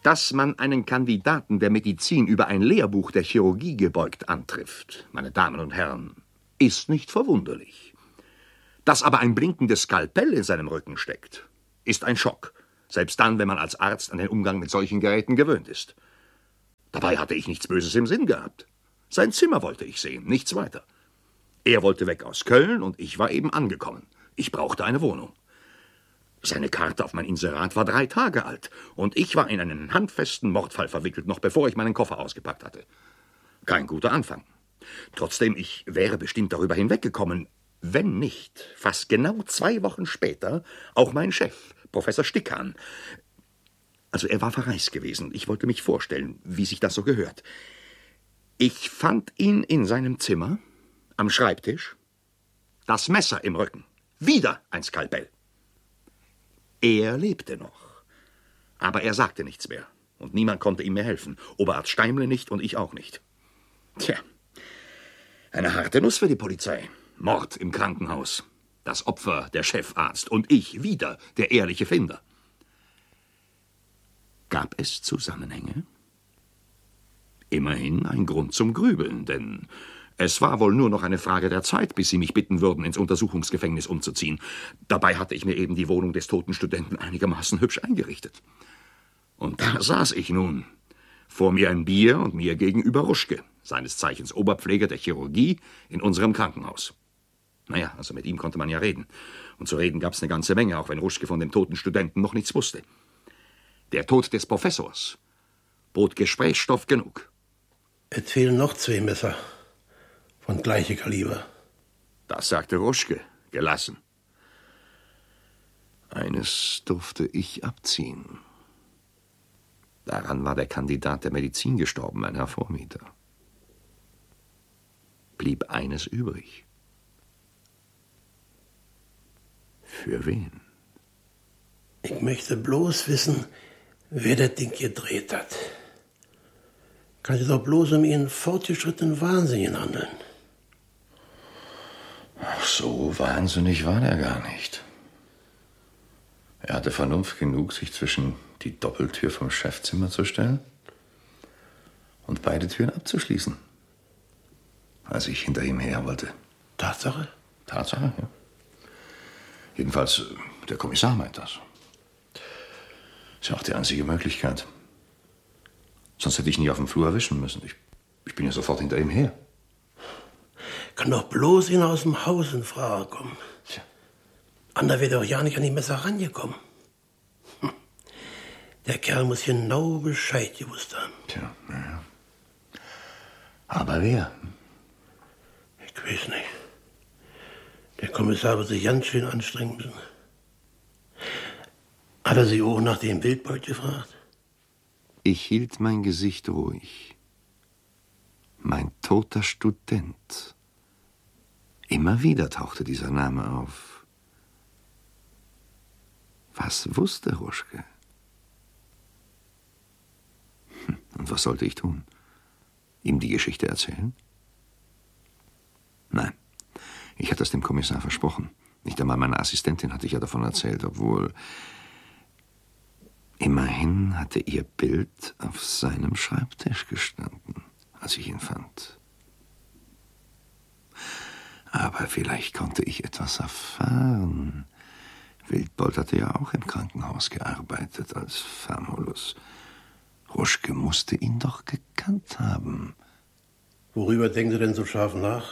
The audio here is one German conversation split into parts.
Dass man einen Kandidaten der Medizin über ein Lehrbuch der Chirurgie gebeugt antrifft, meine Damen und Herren, ist nicht verwunderlich. Dass aber ein blinkendes Skalpell in seinem Rücken steckt, ist ein Schock. Selbst dann, wenn man als Arzt an den Umgang mit solchen Geräten gewöhnt ist. Dabei hatte ich nichts Böses im Sinn gehabt. Sein Zimmer wollte ich sehen, nichts weiter. Er wollte weg aus Köln und ich war eben angekommen. Ich brauchte eine Wohnung. Seine Karte auf mein Inserat war 3 Tage alt und ich war in einen handfesten Mordfall verwickelt, noch bevor ich meinen Koffer ausgepackt hatte. Kein guter Anfang. Trotzdem, ich wäre bestimmt darüber hinweggekommen, wenn nicht, fast genau 2 Wochen später, auch mein Chef, Professor Stickhahn. Also er war verreist gewesen. Ich wollte mich vorstellen, wie sich das so gehört. Ich fand ihn in seinem Zimmer, am Schreibtisch, das Messer im Rücken. Wieder ein Skalpell. Er lebte noch. Aber er sagte nichts mehr. Und niemand konnte ihm mehr helfen. Oberarzt Steimle nicht und ich auch nicht. Tja, eine harte Nuss für die Polizei. Mord im Krankenhaus. Das Opfer der Chefarzt und ich wieder der ehrliche Finder. Gab es Zusammenhänge? Immerhin ein Grund zum Grübeln, denn es war wohl nur noch eine Frage der Zeit, bis sie mich bitten würden, ins Untersuchungsgefängnis umzuziehen. Dabei hatte ich mir eben die Wohnung des toten Studenten einigermaßen hübsch eingerichtet. Und da saß ich nun. Vor mir ein Bier und mir gegenüber Ruschke, seines Zeichens Oberpfleger der Chirurgie in unserem Krankenhaus. Naja, also mit ihm konnte man ja reden. Und zu reden gab's eine ganze Menge, auch wenn Ruschke von dem toten Studenten noch nichts wusste. Der Tod des Professors bot Gesprächsstoff genug. Es fehlen noch 2 Messer von gleichem Kaliber. Das sagte Ruschke, gelassen. Eines durfte ich abziehen. Daran war der Kandidat der Medizin gestorben, mein Herr Vormieter. Blieb eines übrig. Für wen? Ich möchte bloß wissen, wer das Ding gedreht hat. Kann sich doch bloß um ihren fortgeschrittenen Wahnsinnigen handeln. Ach, so wahnsinnig war er gar nicht. Er hatte Vernunft genug, sich zwischen die Doppeltür vom Chefzimmer zu stellen und beide Türen abzuschließen, als ich hinter ihm her wollte. Tatsache? Tatsache, ja. Jedenfalls, der Kommissar meint das. Ist ja auch die einzige Möglichkeit. Sonst hätte ich ihn nie auf dem Flur erwischen müssen. Ich bin ja sofort hinter ihm her. Kann doch bloß ihn aus dem Haus in Frage kommen. Tja. Ander wäre doch ja nicht an die Messer rangekommen. Der Kerl muss genau Bescheid gewusst haben. Tja, naja. Aber wer? Ich weiß nicht. Der Kommissar wird sich ganz schön anstrengen müssen. Hat er Sie auch nach dem Wildbeut gefragt? Ich hielt mein Gesicht ruhig. Mein toter Student. Immer wieder tauchte dieser Name auf. Was wusste Ruschke? Und was sollte ich tun? Ihm die Geschichte erzählen? Nein, ich hatte es dem Kommissar versprochen. Nicht einmal meiner Assistentin hatte ich ja davon erzählt, obwohl immerhin hatte ihr Bild auf seinem Schreibtisch gestanden, als ich ihn fand. Aber vielleicht konnte ich etwas erfahren. Wildbold hatte ja auch im Krankenhaus gearbeitet als Famulus. Ruschke musste ihn doch gekannt haben. Worüber denken Sie denn so scharf nach?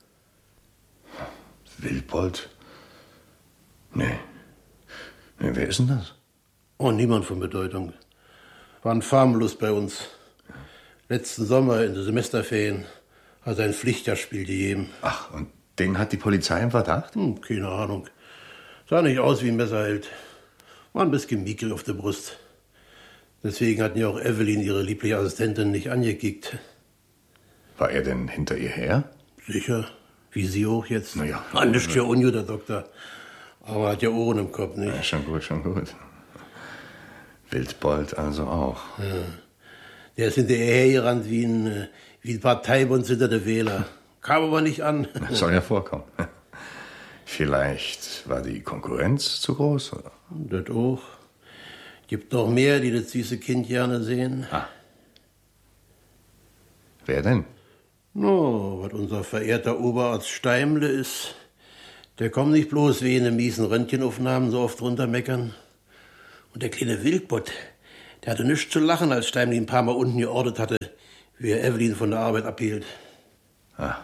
Wildbold? Nee, wer ist denn das? Oh, niemand von Bedeutung. War ein Famulus bei uns. Letzten Sommer in den Semesterferien hat er ein Pflichtjahrspiel gegeben. Ach, und den hat die Polizei im Verdacht? Keine Ahnung. Sah nicht aus wie ein Messerheld. War ein bisschen mickrig auf der Brust. Deswegen hatten ja auch Evelyn, ihre liebliche Assistentin, nicht angekickt. War er denn hinter ihr her? Sicher. Wie Sie auch jetzt. Naja. Nicht für ungut, der Doktor. Aber hat ja Ohren im Kopf, nicht? Ja, schon gut, schon gut. Wildbold also auch. Ja. Der ist hinterher gerannt wie ein Parteibund hinter der Wähler. Kam aber nicht an. Das soll ja vorkommen. Vielleicht war die Konkurrenz zu groß, oder? Das auch. Gibt noch mehr, die das süße Kind gerne sehen. Ah. Wer denn? No, was unser verehrter Oberarzt Steimle ist. Der kommt nicht bloß wie in den miesen Röntgenaufnahmen so oft runtermeckern. Und der kleine Wildbott, der hatte nichts zu lachen, als Steimle ihn ein paar Mal unten geordet hatte, wie er Evelyn von der Arbeit abhielt. Ah.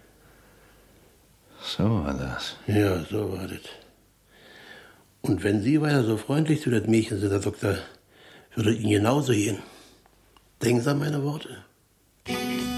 So war das. Ja, so war das. Und wenn Sie weiter so freundlich zu das Mädchen sind, Herr Doktor, würde Ihnen genauso gehen. Denken Sie an meine Worte.